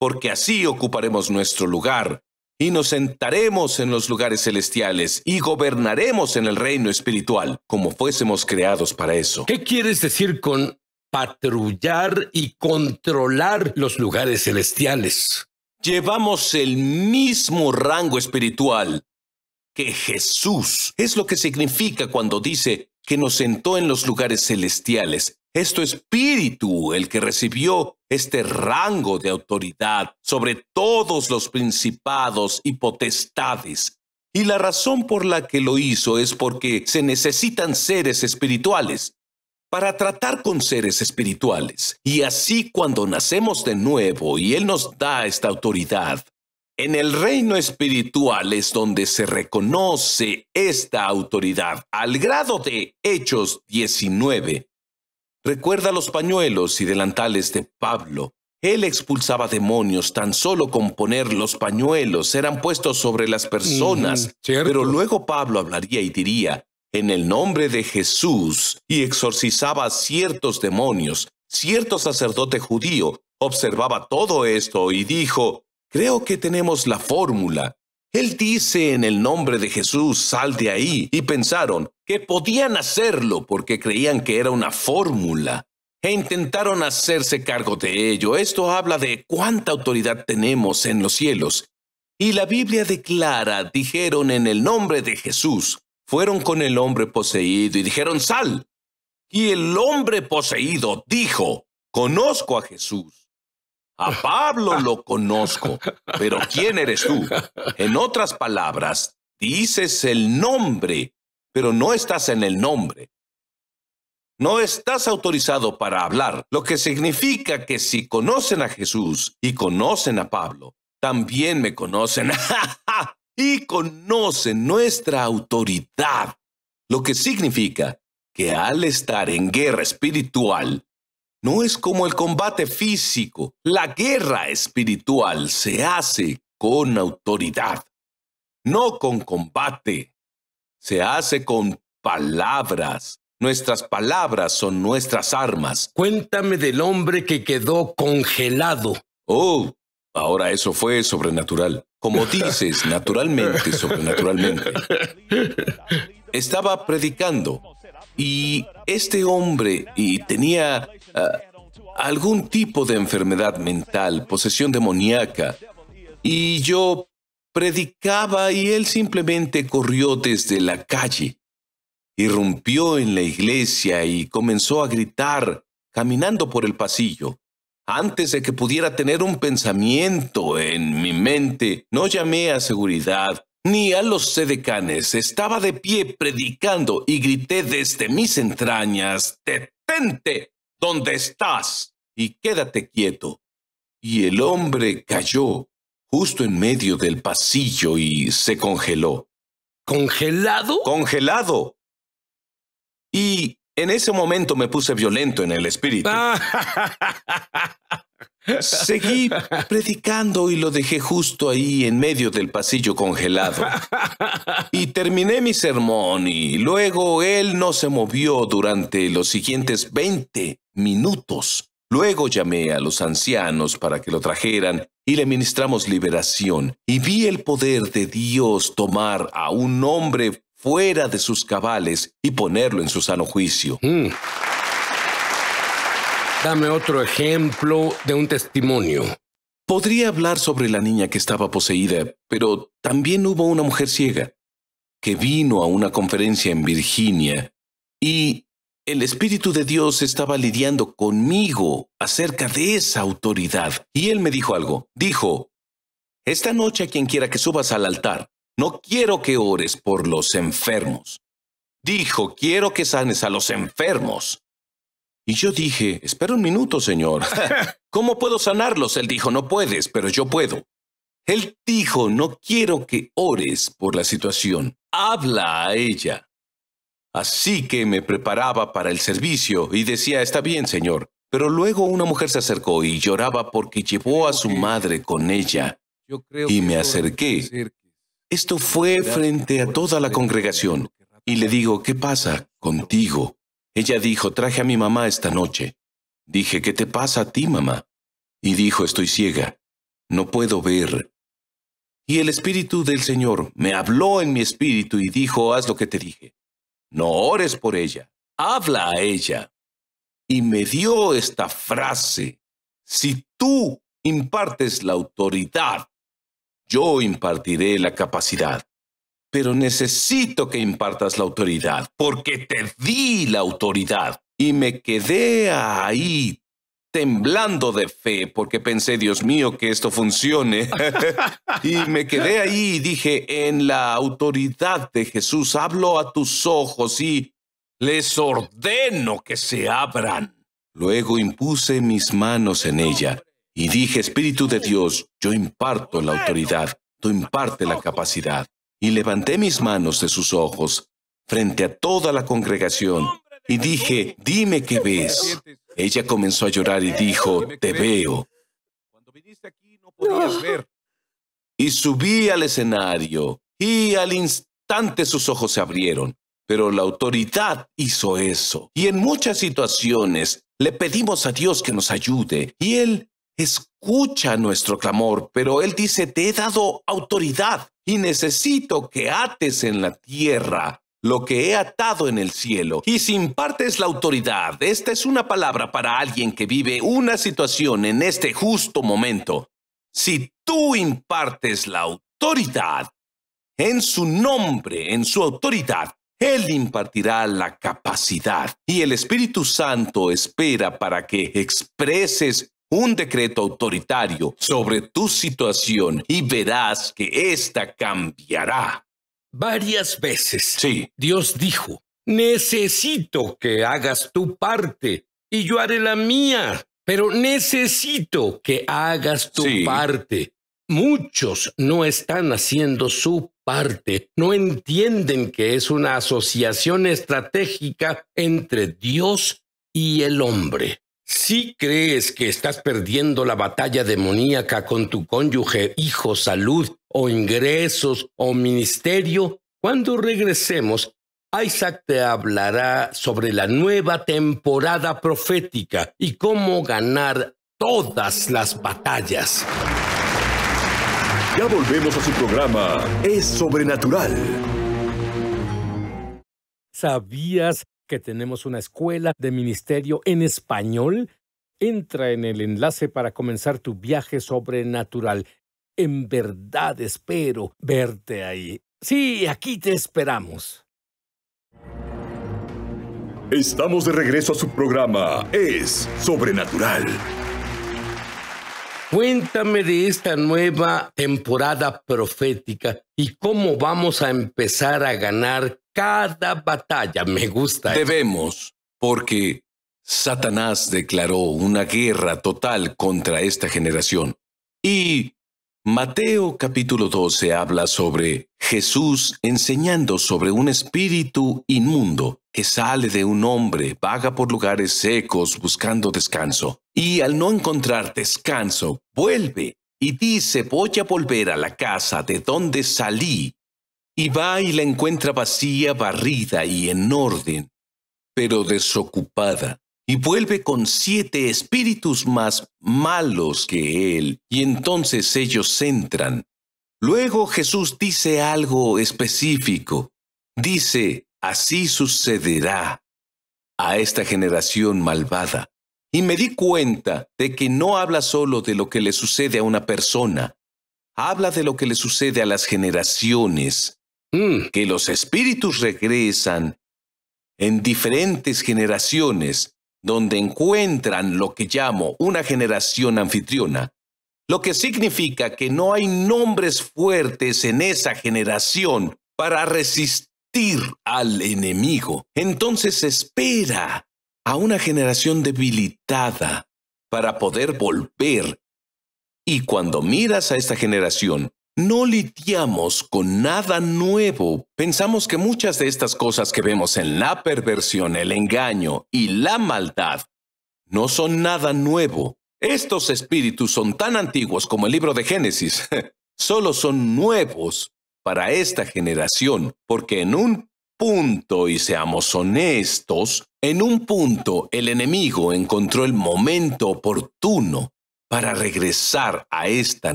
porque así ocuparemos nuestro lugar y nos sentaremos en los lugares celestiales y gobernaremos en el reino espiritual, como fuésemos creados para eso. ¿Qué quieres decir con patrullar y controlar los lugares celestiales? Llevamos el mismo rango espiritual que Jesús. Es lo que significa cuando dice que nos sentó en los lugares celestiales. Es tu espíritu el que recibió este rango de autoridad sobre todos los principados y potestades. Y la razón por la que lo hizo es porque se necesitan seres espirituales para tratar con seres espirituales. Y así cuando nacemos de nuevo y Él nos da esta autoridad, en el reino espiritual es donde se reconoce esta autoridad al grado de Hechos 19. Recuerda los pañuelos y delantales de Pablo. Él expulsaba demonios tan solo con poner los pañuelos, eran puestos sobre las personas. Pero luego Pablo hablaría y diría, en el nombre de Jesús, y exorcizaba a ciertos demonios. Cierto sacerdote judío observaba todo esto y dijo, creo que tenemos la fórmula. Él dice en el nombre de Jesús, sal de ahí. Y pensaron que podían hacerlo porque creían que era una fórmula. E intentaron hacerse cargo de ello. Esto habla de cuánta autoridad tenemos en los cielos. Y la Biblia declara, dijeron en el nombre de Jesús. Fueron con el hombre poseído y dijeron, sal. Y el hombre poseído dijo, conozco a Jesús. A Pablo lo conozco, pero ¿quién eres tú? En otras palabras, dices el nombre, pero no estás en el nombre. No estás autorizado para hablar, lo que significa que si conocen a Jesús y conocen a Pablo, también me conocen y conocen nuestra autoridad, lo que significa que al estar en guerra espiritual, no es como el combate físico. La guerra espiritual se hace con autoridad, no con combate. Se hace con palabras. Nuestras palabras son nuestras armas. Cuéntame del hombre que quedó congelado. Oh, ahora eso fue sobrenatural. Como dices, naturalmente, sobrenaturalmente. Estaba predicando y este hombre tenía algún tipo de enfermedad mental, posesión demoníaca. Y yo predicaba y él simplemente corrió desde la calle. Irrumpió en la iglesia y comenzó a gritar, caminando por el pasillo. Antes de que pudiera tener un pensamiento en mi mente, no llamé a seguridad ni a los sedecanes. Estaba de pie predicando y grité desde mis entrañas, «¡Detente! ¿Dónde estás? Y quédate quieto». Y el hombre cayó justo en medio del pasillo y se congeló. ¿Congelado? ¡Congelado! Y en ese momento me puse violento en el espíritu. Seguí predicando y lo dejé justo ahí en medio del pasillo congelado. Y terminé mi sermón y luego él no se movió durante los siguientes 20 minutos. Luego llamé a los ancianos para que lo trajeran y le ministramos liberación. Y vi el poder de Dios tomar a un hombre fuera de sus cabales y ponerlo en su sano juicio. Dame otro ejemplo de un testimonio. Podría hablar sobre la niña que estaba poseída, pero también hubo una mujer ciega que vino a una conferencia en Virginia y el Espíritu de Dios estaba lidiando conmigo acerca de esa autoridad. Y él me dijo algo. Dijo, esta noche a quien quiera que subas al altar, no quiero que ores por los enfermos. Dijo, quiero que sanes a los enfermos. Y yo dije, espera un minuto, Señor. ¿Cómo puedo sanarlos? Él dijo, no puedes, pero yo puedo. Él dijo, no quiero que ores por la situación. Habla a ella. Así que me preparaba para el servicio y decía, está bien, Señor. Pero luego una mujer se acercó y lloraba porque llevó a su madre con ella. Y me acerqué. Esto fue frente a toda la congregación. Y le digo, ¿qué pasa contigo? Ella dijo, traje a mi mamá esta noche. Dije, ¿qué te pasa a ti, mamá? Y dijo, estoy ciega. no puedo ver. Y el Espíritu del Señor me habló en mi espíritu y dijo, haz lo que te dije. No ores por ella, habla a ella. Y me dio esta frase, si tú impartes la autoridad, yo impartiré la capacidad. Pero necesito que impartas la autoridad, porque te di la autoridad. Y me quedé ahí, temblando de fe, porque pensé, Dios mío, que esto funcione. Y me quedé ahí y dije, en la autoridad de Jesús, hablo a tus ojos y les ordeno que se abran. Luego impuse mis manos en ella y dije, Espíritu de Dios, yo imparto la autoridad, tú imparte la capacidad. Y levanté mis manos de sus ojos frente a toda la congregación y dije, dime qué ves. Ella comenzó a llorar y dijo, te veo. Cuando viniste aquí no podías ver. Y subí al escenario y al instante sus ojos se abrieron. Pero la autoridad hizo eso. Y en muchas situaciones le pedimos a Dios que nos ayude y Él escucha nuestro clamor, pero Él dice, te he dado autoridad y necesito que ates en la tierra lo que he atado en el cielo. Y si impartes la autoridad, esta es una palabra para alguien que vive una situación en este justo momento. Si tú impartes la autoridad, en su nombre, en su autoridad, Él impartirá la capacidad. Y el Espíritu Santo espera para que expreses un decreto autoritario sobre tu situación y verás que ésta cambiará. Varias veces Sí. Dios dijo, necesito que hagas tu parte y yo haré la mía, pero necesito que hagas tu parte. Muchos no están haciendo su parte, no entienden que es una asociación estratégica entre Dios y el hombre. Si crees que estás perdiendo la batalla demoníaca con tu cónyuge, hijo, salud, o ingresos, o ministerio, cuando regresemos, Isaac te hablará sobre la nueva temporada profética y cómo ganar todas las batallas. Ya volvemos a su programa, Es Sobrenatural. ¿Sabías que tenemos una escuela de ministerio en español? Entra en el enlace para comenzar tu viaje sobrenatural. En verdad espero verte ahí. Sí, aquí te esperamos. Estamos de regreso a su programa, Es Sobrenatural. Cuéntame de esta nueva temporada profética y cómo vamos a empezar a ganar cada batalla. Me gusta. Debemos, porque Satanás declaró una guerra total contra esta generación. Y Mateo capítulo 12 habla sobre Jesús enseñando sobre un espíritu inmundo que sale de un hombre, vaga por lugares secos buscando descanso. Y al no encontrar descanso, vuelve y dice, voy a volver a la casa de donde salí. Y va y la encuentra vacía, barrida y en orden, pero desocupada. Y vuelve con 7 espíritus más malos que él, y entonces ellos entran. Luego Jesús dice algo específico. Dice, así sucederá a esta generación malvada. Y me di cuenta de que no habla solo de lo que le sucede a una persona, habla de lo que le sucede a las generaciones, que los espíritus regresan en diferentes generaciones, donde encuentran lo que llamo una generación anfitriona, lo que significa que no hay nombres fuertes en esa generación para resistir al enemigo. Entonces espera a una generación debilitada para poder volver. Y cuando miras a esta generación, no lidiamos con nada nuevo. Pensamos que muchas de estas cosas que vemos en la perversión, el engaño y la maldad no son nada nuevo. Estos espíritus son tan antiguos como el libro de Génesis. Solo son nuevos para esta generación, porque en un punto, y seamos honestos, en un punto el enemigo encontró el momento oportuno para regresar a esta